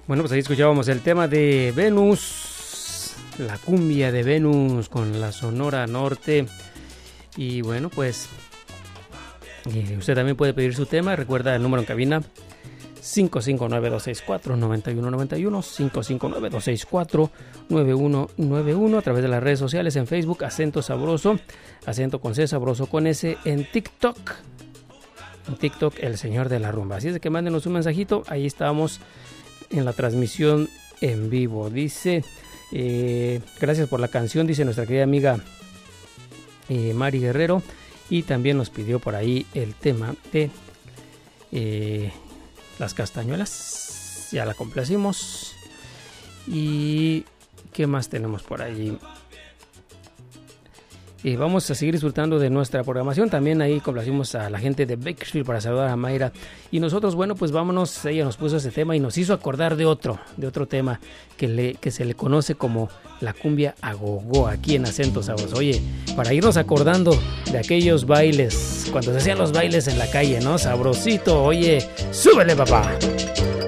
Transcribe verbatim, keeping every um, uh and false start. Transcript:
Bueno, pues ahí escuchábamos el tema de Venus, la cumbia de Venus con la Sonora Norte. Y bueno, pues y usted también puede pedir su tema. Recuerda el número en cabina: cinco cinco nueve, dos seis cuatro, nueve uno nueve uno, cinco cinco nueve, dos seis cuatro, nueve uno nueve uno, a través de las redes sociales, en Facebook, Acento Sabroso, acento con C, sabroso con S, en TikTok, en TikTok, El Señor de la Rumba. Así es de que mándenos un mensajito, ahí estamos en la transmisión en vivo. Dice, eh, gracias por la canción, dice nuestra querida amiga eh, Mari Guerrero, y también nos pidió por ahí el tema de eh, Las Castañuelas, ya la complacimos. Y ¿qué más tenemos por allí? Y vamos a seguir disfrutando de nuestra programación. También ahí complacimos a la gente de Bakersfield para saludar a Mayra. Y nosotros, bueno, pues vámonos. Ella nos puso ese tema y nos hizo acordar de otro, de otro tema que, le, que se le conoce como la cumbia agogó aquí en Acento Sabroso. Oye, para irnos acordando de aquellos bailes, cuando se hacían los bailes en la calle, ¿no? Sabrosito, oye, súbele, papá.